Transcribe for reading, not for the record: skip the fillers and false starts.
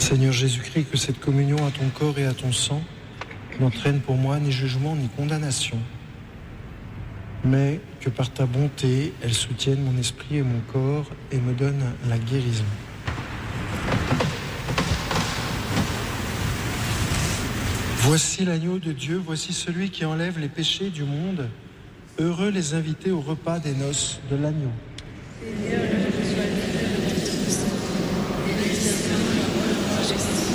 Seigneur Jésus-Christ, que cette communion à ton corps et à ton sang n'entraîne pour moi ni jugement ni condamnation, mais que par ta bonté, elle soutienne mon esprit et mon corps et me donne la guérison. Voici l'agneau de Dieu, voici celui qui enlève les péchés du monde. Heureux les invités au repas des noces de l'agneau. Seigneur,